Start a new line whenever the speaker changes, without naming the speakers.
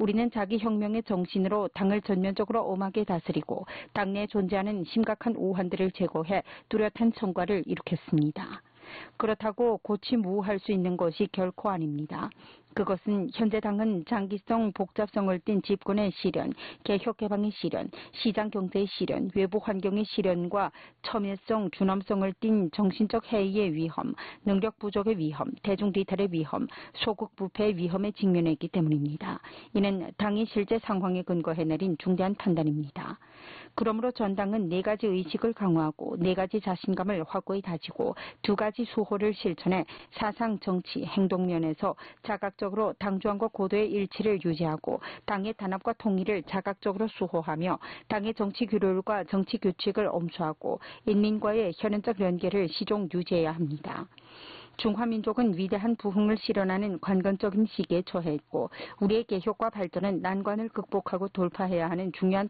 우리는 자기혁명의 정신으로 당을 전면적으로 엄하게 다스리고 당내에 존재하는 심각한 오한들을 제거해 뚜렷한 성과를 이룩했습니다. 그렇다고 고치무후할 수 있는 것이 결코 아닙니다. 그것은 현재 당은 장기성 복잡성을 띤 집권의 시련, 개혁개방의 시련, 시장경제의 시련, 외부 환경의 시련과 첨예성, 준엄성을 띤 정신적 해이의 위험, 능력 부족의 위험, 대중비탈의 위험, 소극부패의 위험에 직면했기 때문입니다. 이는 당이 실제 상황에 근거해 내린 중대한 판단입니다. 그러므로 전당은 4가지 의식을 강화하고 4가지 자신감을 확고히 다지고 2가지 수호를 실천해 사상, 정치, 행동면에서 자각적으로 당주안과 고도의 일치를 유지하고 당의 단합과 통일을 자각적으로 수호하며 당의 정치 규율과 정치 규칙을 엄수하고 인민과의 현현적 연계를 시종 유지해야 합니다. 중화민족은 위대한 부흥을 실현하는 관건적인 시기에 처해 있고 우리의 개혁과 발전은 난관을 극복하고 돌파해야 하는 중요한